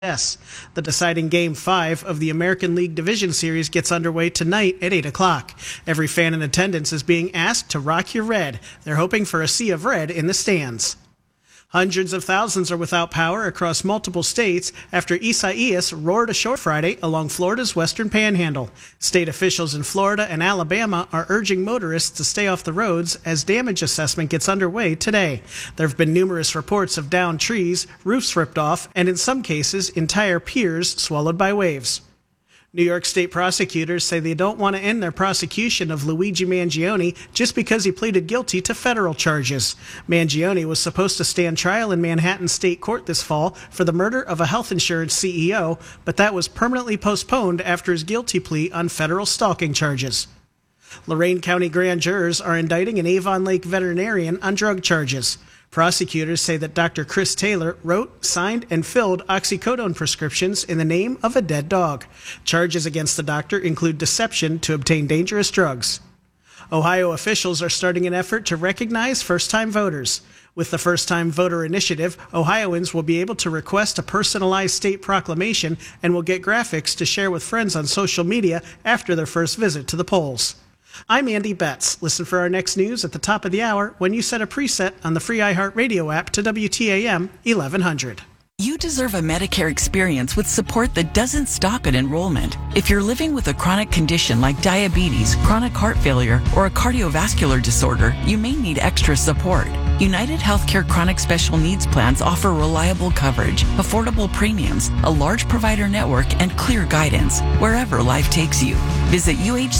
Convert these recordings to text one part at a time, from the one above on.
Yes, the deciding Game 5 of the American League Division Series gets underway tonight at 8 o'clock. Every fan in attendance is being asked to rock your red. They're hoping for a sea of red in the stands. Hundreds of thousands are without power across multiple states after Isaias roared ashore Friday along Florida's western panhandle. State officials in Florida and Alabama are urging motorists to stay off the roads as damage assessment gets underway today. There have been numerous reports of downed trees, roofs ripped off, and in some cases, entire piers swallowed by waves. New York State prosecutors say they don't want to end their prosecution of Luigi Mangione just because he pleaded guilty to federal charges. Mangione was supposed to stand trial in Manhattan State Court this fall for the murder of a health insurance CEO, but that was permanently postponed after his guilty plea on federal stalking charges. Lorain County grand jurors are indicting an Avon Lake veterinarian on drug charges. Prosecutors say that Dr. Chris Taylor wrote, signed, and filled oxycodone prescriptions in the name of a dead dog. Charges against the doctor include deception to obtain dangerous drugs. Ohio officials are starting an effort to recognize first-time voters. With the First-Time Voter Initiative, Ohioans will be able to request a personalized state proclamation and will get graphics to share with friends on social media after their first visit to the polls. I'm Andy Betts. Listen for our next news at the top of the hour when you set a preset on the free iHeartRadio app to WTAM 1100. You deserve a Medicare experience with support that doesn't stop at enrollment. If you're living with a chronic condition like diabetes, chronic heart failure, or a cardiovascular disorder, you may need extra support. United Healthcare Chronic Special Needs Plans offer reliable coverage, affordable premiums, a large provider network, and clear guidance wherever life takes you. Visit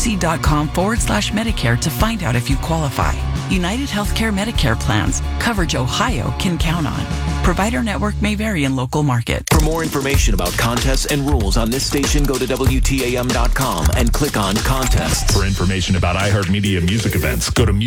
uhc.com/Medicare to find out if you qualify. United Healthcare Medicare plans. Coverage Ohio can count on. Provider network may vary in local market. For more information about contests and rules on this station, go to WTAM.com and click on contests. For information about iHeartMedia music events, go to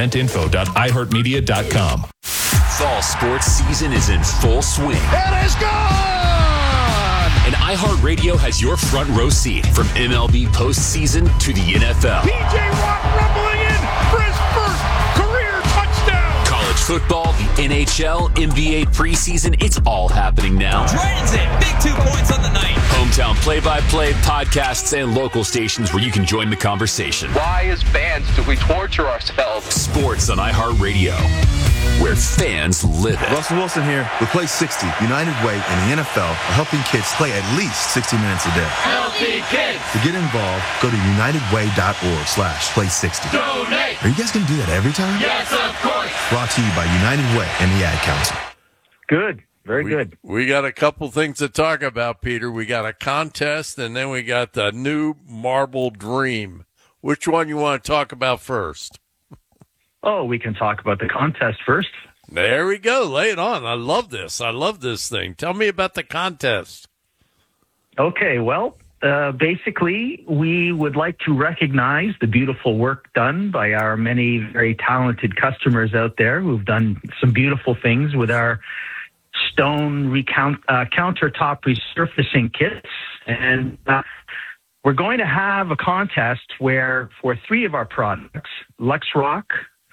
musiceventinfo.iHeartMedia.com. Fall sports season is in full swing. It is gone! And iHeartRadio has your front row seat from MLB postseason to the NFL. P.J. Watt rumbling in for his first career touchdown. College football, the NHL, NBA preseason, it's all happening now. Dragons in, big 2 points on the night. Hometown play-by-play, podcasts, and local stations where you can join the conversation. Why, as fans, do we torture ourselves? Sports on iHeartRadio, where fans live it. Russell Wilson here with Play 60, United Way and the NFL are helping kids play at least 60 minutes a day. Healthy kids. To get involved, go to unitedway.org/play60. Donate. Are you guys going to do that every time? Yes, of course. Brought to you by United Way and the Ad Council. Good. Very good. We got a couple things to talk about, Peter. We got a contest, and then we got the new Marble Dream. Which one you want to talk about first? Oh, we can talk about the contest first. There we go. Lay it on. I love this. I love this thing. Tell me about the contest. Okay, well, basically, we would like to recognize the beautiful work done by our many very talented customers out there who've done some beautiful things with our stone countertop resurfacing kits. And we're going to have a contest where for 3 of our products, Lux Rock,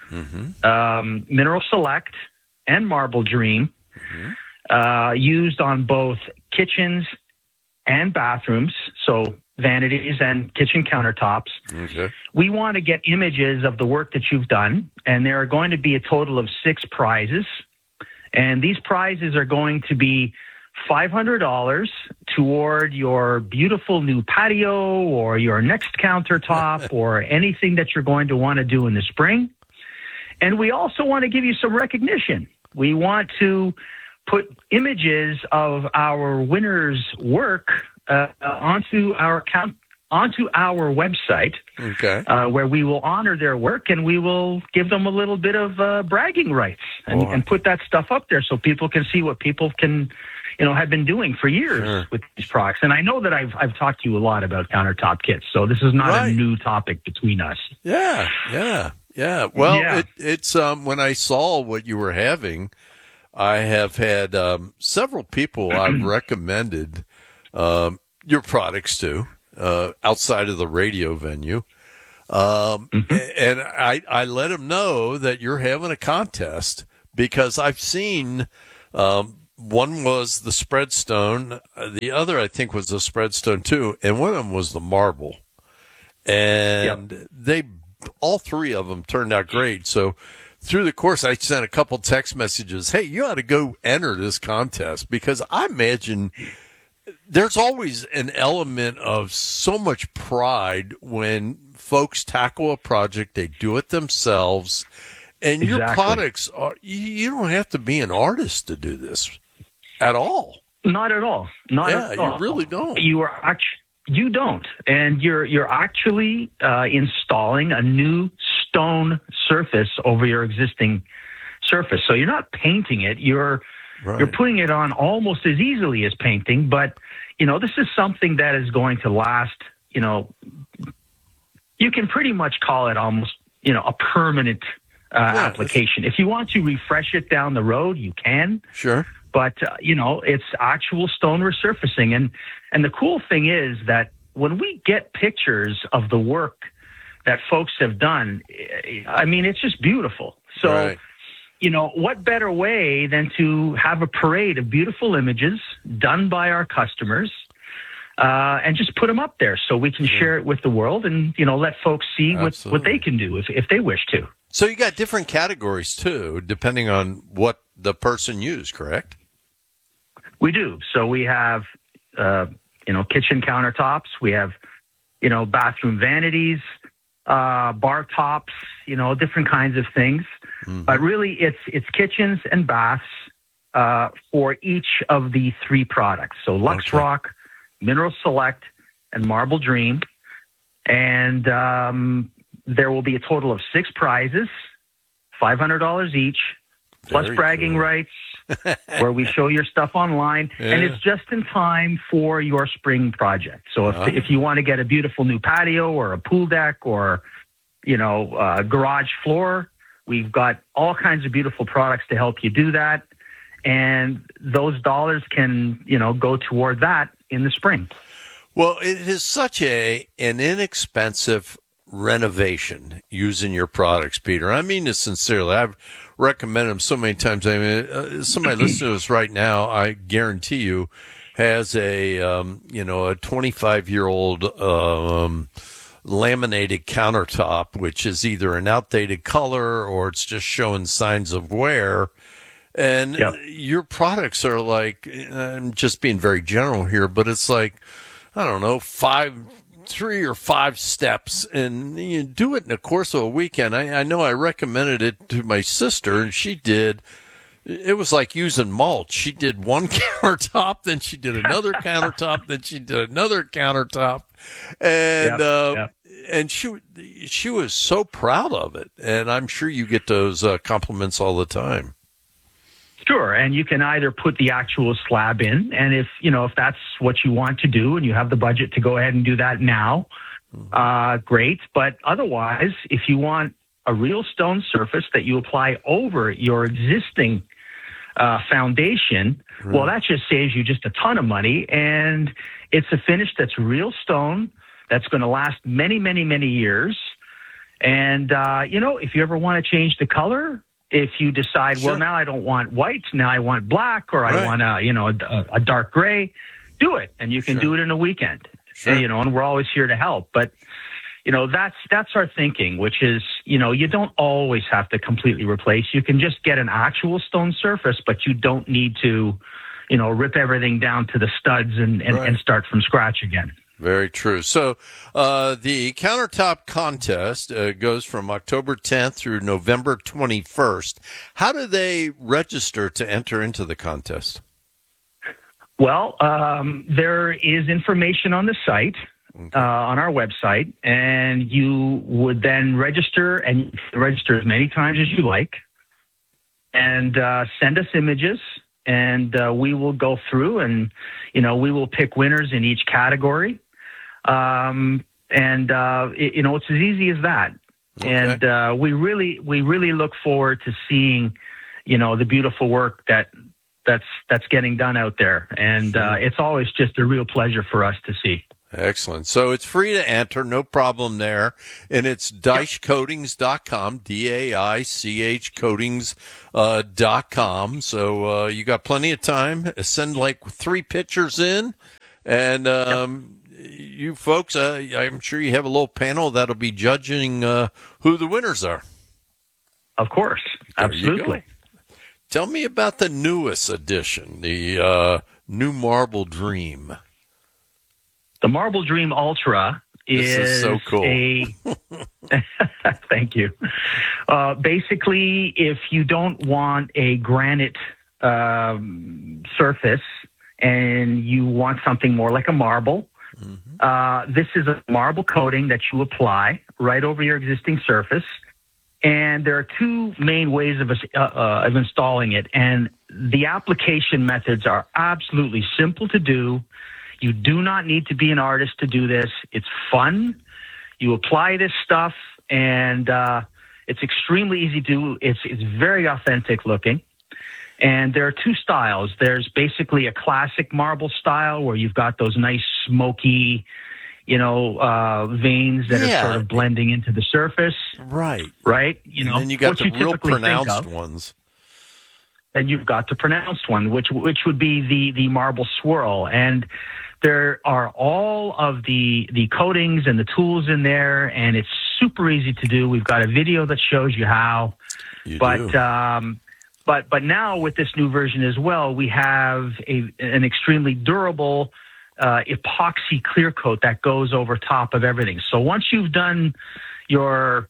Mineral Select, and Marble Dream, used on both kitchens and bathrooms, so vanities and kitchen countertops. Okay. We want to get images of the work that you've done, and there are going to be a total of 6 prizes. And these prizes are going to be $500 toward your beautiful new patio or your next countertop or anything that you're going to want to do in the spring. And we also want to give you some recognition. We want to put images of our winners' work onto our website, where we will honor their work and we will give them a little bit of bragging rights and put that stuff up there so people can see what people can, have been doing for years with these products. And I know that I've talked to you a lot about countertop kits, so this is not a new topic between us. Yeah. Well, it's when I saw what you were having, I have had several people I've recommended your products to. Outside of the radio venue. And I let them know that you're having a contest because I've seen one was the spread stone. The other, I think, was the spread stone too. And one of them was the marble. And all three of them turned out great. So through the course, I sent a couple text messages. Hey, you ought to go enter this contest, because I imagine there's always an element of so much pride when folks tackle a project, they do it themselves, and your products are, you don't have to be an artist to do this at all. Not at all. Not at all. You really don't. You don't. And you're actually installing a new stone surface over your existing surface. So you're not painting it. You're putting it on almost as easily as painting, but this is something that is going to last, you can pretty much call it almost, a permanent application. If you want to refresh it down the road, you can. Sure. But, it's actual stone resurfacing. And the cool thing is that when we get pictures of the work that folks have done, I mean, it's just beautiful. So, what better way than to have a parade of beautiful images done by our customers and just put them up there so we can share it with the world and, let folks see what they can do if they wish to. So you got different categories, too, depending on what the person used, correct? We do. So we have, kitchen countertops. We have, bathroom vanities, bar tops, different kinds of things. Mm-hmm. But really, it's kitchens and baths for each of the three products. So Lux Rock, Mineral Select, and Marble Dream. And there will be a total of 6 prizes, $500 each, plus bragging rights, where we show your stuff online. Yeah. And it's just in time for your spring project. So if you want to get a beautiful new patio or a pool deck or, a garage floor, we've got all kinds of beautiful products to help you do that. And those dollars can, go toward that in the spring. Well, it is such an inexpensive renovation using your products, Peter. I mean this sincerely. I've recommended them so many times. I mean, somebody listening to us right now, I guarantee you, has a 25-year-old laminated countertop, which is either an outdated color or it's just showing signs of wear. And your products are like, I'm just being very general here, but it's like, I don't know, 3 or 5 steps, and you do it in the course of a weekend. I know I recommended it to my sister, and she did. It was like using mulch. She did one countertop, then she did another countertop, then she did another countertop, and she was so proud of it. And I'm sure you get those compliments all the time. Sure, and you can either put the actual slab in, and if that's what you want to do and you have the budget to go ahead and do that now, great. But otherwise, if you want a real stone surface that you apply over your existing foundation, well, that just saves you just a ton of money, and it's a finish that's real stone that's going to last many, many, many years. And, if you ever want to change the color, if you decide, well, now I don't want white, now I want black, or I want a dark gray, do it. And you can do it in a weekend, and we're always here to help. But, that's our thinking, which is, you don't always have to completely replace. You can just get an actual stone surface, but you don't need to, rip everything down to the studs and start from scratch again. Very true. So the countertop contest goes from October 10th through November 21st. How do they register to enter into the contest? Well, there is information on the site, on our website, and you would then register, and you can register as many times as you like, and send us images. And we will go through and, we will pick winners in each category. It's as easy as that. Okay. And we really look forward to seeing, the beautiful work that's getting done out there. And it's always just a real pleasure for us to see. Excellent. So it's free to enter, no problem there. And it's DaichCoatings.com, DAICH Coatings.com. So you got plenty of time. Send like 3 pictures in. And you folks, I'm sure you have a little panel that'll be judging who the winners are. Of course. Absolutely. Tell me about the newest edition, the new Marble Dream. The Marble Dream Ultra is so cool. Thank you. Basically, if you don't want a granite surface and you want something more like a marble, this is a marble coating that you apply right over your existing surface. And there are 2 main ways of installing it. And the application methods are absolutely simple to do. You do not need to be an artist to do this. It's fun. You apply this stuff, and it's extremely easy to do. It's very authentic looking. And there are 2 styles. There's basically a classic marble style where you've got those nice smoky, veins that are sort of blending into the surface. Right. Right? And then you got the real pronounced ones. And you've got the pronounced one, which would be the marble swirl. And there are all of the coatings and the tools in there, and it's super easy to do. We've got a video that shows you how. But now with this new version as well, we have an extremely durable epoxy clear coat that goes over top of everything. So once you've done your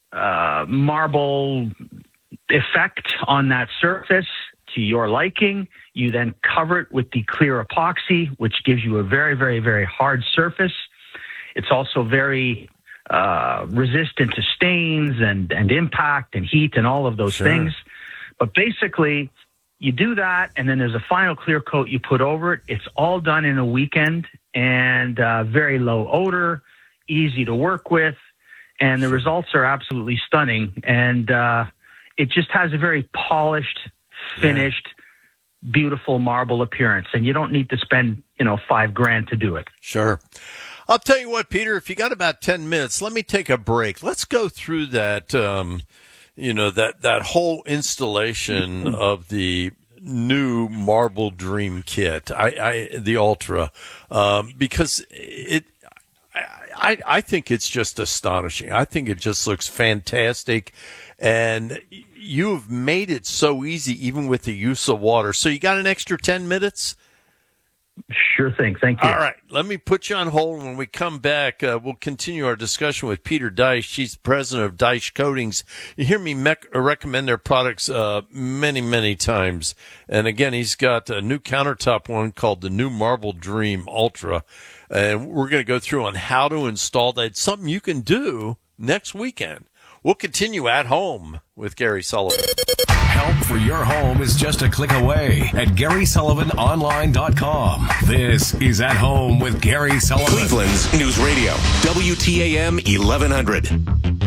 marble effect on that surface to your liking, you then cover it with the clear epoxy, which gives you a very, very, very hard surface. It's also very resistant to stains and impact and heat and all of those things. But basically, you do that, and then there's a final clear coat you put over it. It's all done in a weekend, and very low odor, easy to work with, and the results are absolutely stunning. And it just has a very polished, finished, beautiful marble appearance, and you don't need to spend $5,000 to do it. Sure. I'll tell you what, Peter, if you got about 10 minutes, let me take a break. Let's go through that, that whole installation of the new Marble Dream kit, the Ultra, because I think it's just astonishing. I think it just looks fantastic. And you have made it so easy, even with the use of water. So you got an extra 10 minutes? Sure thing. Thank you. All right. Let me put you on hold. When we come back, we'll continue our discussion with Peter Deich. He's president of Deich Coatings. You hear me recommend their products many, many times. And again, he's got a new countertop one called the new Marble Dream Ultra. And we're going to go through on how to install that. It's something you can do next weekend. We'll continue at home with Gary Sullivan. Help for your home is just a click away at GarySullivanOnline.com. This is At Home with Gary Sullivan. Cleveland's News Radio, WTAM 1100.